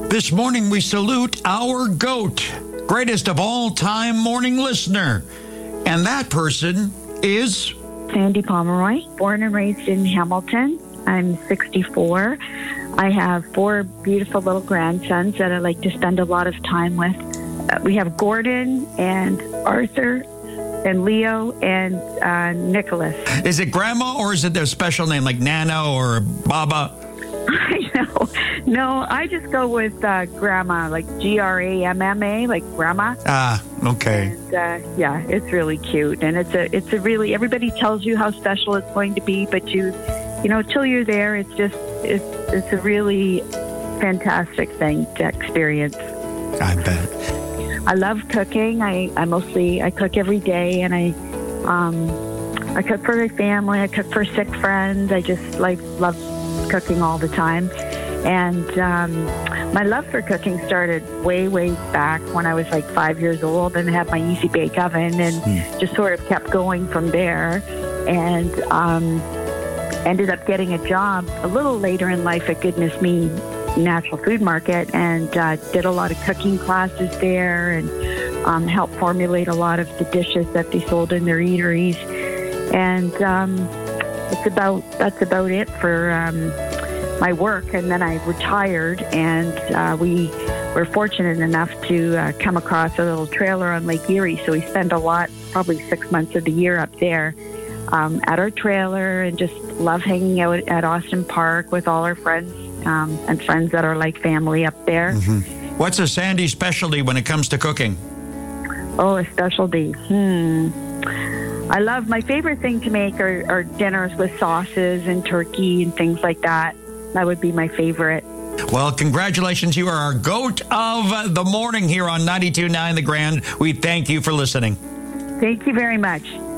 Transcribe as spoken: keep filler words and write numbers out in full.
This morning we salute our GOAT, greatest of all time morning listener. And that person is Sandy Pomeroy, born and raised in Hamilton. I'm sixty-four. I have four beautiful little grandsons that I like to spend a lot of time with. Uh, we have Gordon and Arthur and Leo and uh, Nicholas. Is it Grandma or is it their special name like Nana or Baba? I know. No, I just go with uh, Grandma, like G R A M M A, like Grandma. Ah, okay. And, uh, yeah, it's really cute, and it's a, it's a really. Everybody tells you how special it's going to be, but you, you know, till you're there, it's just, it's, it's a really fantastic thing to experience. I bet. I love cooking. I, I mostly I cook every day, and I, um, I cook for my family. I cook for sick friends. I just like love cooking all the time. And um, my love for cooking started way, way back when I was like five years old and had my Easy Bake Oven and mm. just sort of kept going from there. And um, ended up getting a job a little later in life at Goodness Me Natural Food Market, and uh, did a lot of cooking classes there, and um, helped formulate a lot of the dishes that they sold in their eateries. And um, it's about that's about it for um, my work. And then I retired, and uh, we were fortunate enough to uh, come across a little trailer on Lake Erie. So we spend a lot, probably six months of the year up there um, at our trailer, and just love hanging out at Austin Park with all our friends um, and friends that are like family up there. Mm-hmm. What's a Sandy specialty when it comes to cooking? Oh, a specialty. Hmm. I love, my favorite thing to make are, are dinners with sauces and turkey and things like that. That would be my favorite. Well, congratulations. You are our GOAT of the morning here on ninety-two point nine The Grand. We thank you for listening. Thank you very much.